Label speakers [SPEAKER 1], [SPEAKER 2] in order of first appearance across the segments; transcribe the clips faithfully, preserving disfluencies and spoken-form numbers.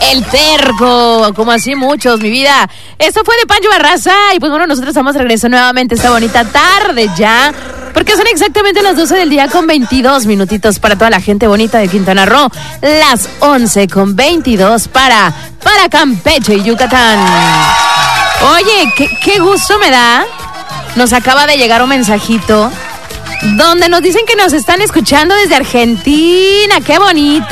[SPEAKER 1] El terco, como así muchos, mi vida. Esto fue de Pancho Barraza. Y pues bueno, nosotros estamos de regreso nuevamente esta bonita tarde ya. Porque son exactamente las doce del día con veintidós minutitos para toda la gente bonita de Quintana Roo. Las once con veintidós para, para Campeche y Yucatán. Oye, qué, qué gusto me da. Nos acaba de llegar un mensajito donde nos dicen que nos están escuchando desde Argentina. ¡Qué bonito!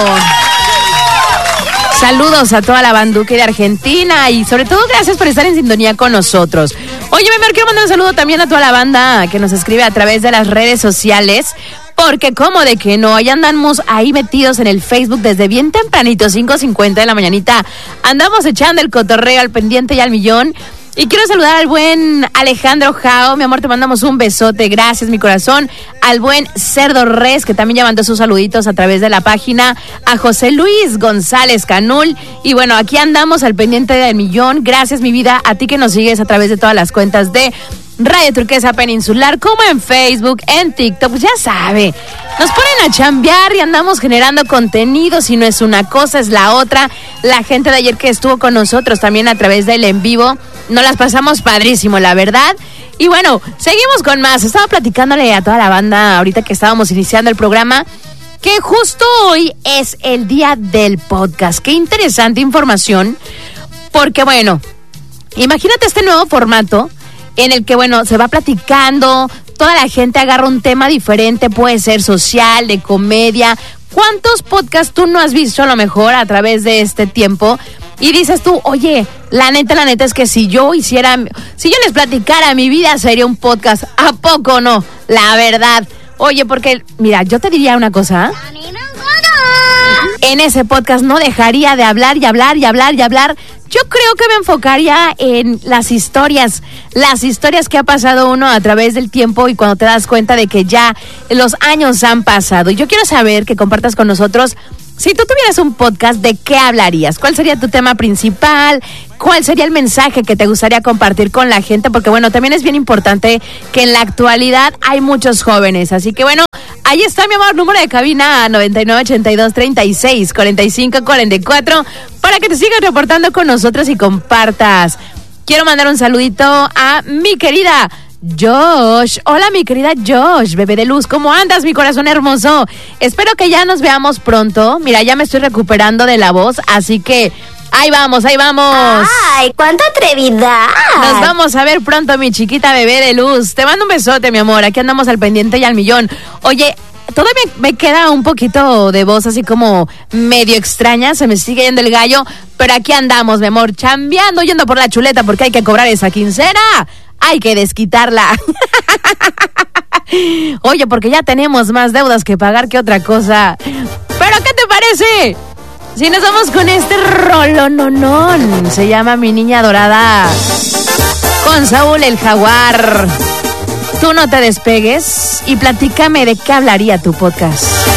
[SPEAKER 1] Saludos a toda la banduque de Argentina y sobre todo gracias por estar en sintonía con nosotros. Oye, mi amor, quiero mandar un saludo también a toda la banda que nos escribe a través de las redes sociales. Porque como de que no, ahí andamos ahí metidos en el Facebook desde bien tempranito, cinco cincuenta de la mañanita. Andamos echando el cotorreo al pendiente y al millón. Y quiero saludar al buen Alejandro Jao, mi amor, te mandamos un besote, gracias mi corazón. Al buen Cerdo Res, que también ya mandó sus saluditos a través de la página. A José Luis González Canul. Y bueno, aquí andamos al pendiente del millón. Gracias mi vida, a ti que nos sigues a través de todas las cuentas de Radio Turquesa Peninsular, como en Facebook, en TikTok, pues ya sabe, nos ponen a chambear y andamos generando contenido, si no es una cosa, es la otra. La gente de ayer que estuvo con nosotros también a través del en vivo, nos las pasamos padrísimo, la verdad. Y bueno, seguimos con más. Estaba platicándole a toda la banda ahorita que estábamos iniciando el programa, que justo hoy es el día del podcast. Qué interesante información, porque bueno, imagínate este nuevo formato en el que, bueno, se va platicando, toda la gente agarra un tema diferente, puede ser social, de comedia. ¿Cuántos podcasts tú no has visto a lo mejor a través de este tiempo? Y dices tú, oye, la neta, la neta es que si yo hiciera, si yo les platicara mi vida, sería un podcast. ¿A poco no? La verdad. Oye, porque, mira, yo te diría una cosa. En ese podcast no dejaría de hablar y hablar y hablar y hablar. Yo creo que me enfocaría en las historias, las historias que ha pasado uno a través del tiempo y cuando te das cuenta de que ya los años han pasado. Y yo quiero saber que compartas con nosotros, si tú tuvieras un podcast, ¿de qué hablarías? ¿Cuál sería tu tema principal? ¿Cuál sería el mensaje que te gustaría compartir con la gente? Porque bueno, también es bien importante que en la actualidad hay muchos jóvenes. Así que bueno, ahí está mi amor, número de cabina noventa y nueve ochenta y dos treinta y seis cuarenta y cinco cuarenta y cuatro para que te sigas reportando con nosotros y compartas. Quiero mandar un saludito a mi querida Josh. Hola mi querida Josh, bebé de luz, ¿cómo andas mi corazón hermoso? Espero que ya nos veamos pronto. Mira, ya me estoy recuperando de la voz, así que ahí vamos, ahí vamos.
[SPEAKER 2] ¡Ay, cuánta atrevidad!
[SPEAKER 1] Nos vamos a ver pronto, mi chiquita bebé de luz. Te mando un besote, mi amor. Aquí andamos al pendiente y al millón. Oye, todavía me, me queda un poquito de voz así como medio extraña. Se me sigue yendo el gallo. Pero aquí andamos, mi amor, chambeando, yendo por la chuleta porque hay que cobrar esa quincena. Hay que desquitarla. Oye, porque ya tenemos más deudas que pagar que otra cosa. ¿Pero qué te parece? Si nos vamos con este rolononón, se llama Mi Niña Dorada, con Saúl el Jaguar. Tú no te despegues y platícame de qué hablaría tu podcast.